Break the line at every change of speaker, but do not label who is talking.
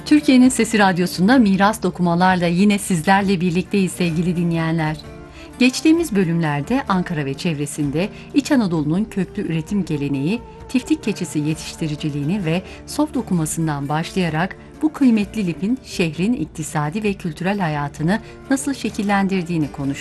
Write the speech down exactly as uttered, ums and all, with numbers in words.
Türkiye'nin Sesi Radyosu'nda Miras Dokumalar'la yine sizlerle birlikteyiz sevgili dinleyenler. Geçtiğimiz bölümlerde Ankara ve çevresinde İç Anadolu'nun köklü üretim geleneği, tiftik keçisi yetiştiriciliğini ve soft dokumasından başlayarak bu kıymetli lifin şehrin iktisadi ve kültürel hayatını nasıl şekillendirdiğini konuştuk.